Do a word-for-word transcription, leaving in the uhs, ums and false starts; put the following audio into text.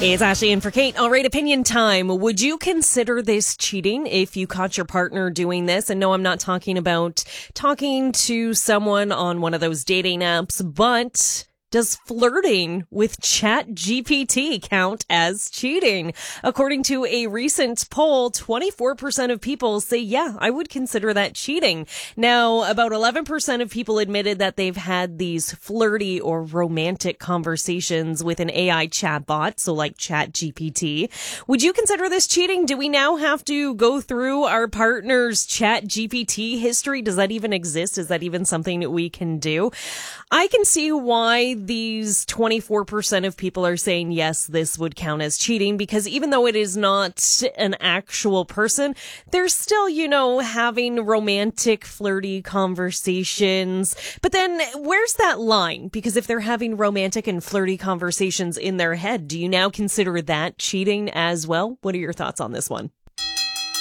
Hey, it's Ashley in for Kate. All right, opinion time. Would you consider this cheating if you caught your partner doing this? And no, I'm not talking about talking to someone on one of those dating apps, but does flirting with ChatGPT count as cheating? According to a recent poll, twenty-four percent of people say, yeah, I would consider that cheating. Now, about eleven percent of people admitted that they've had these flirty or romantic conversations with an A I chatbot, so like ChatGPT. Would you consider this cheating? Do we now have to go through our partner's ChatGPT history? Does that even exist? Is that even something that we can do? I can see why these twenty-four percent of people are saying, yes, this would count as cheating, because even though it is not an actual person, they're still, you know, having romantic, flirty conversations. But then where's that line? Because if they're having romantic and flirty conversations in their head, do you now consider that cheating as well? What are your thoughts on this one?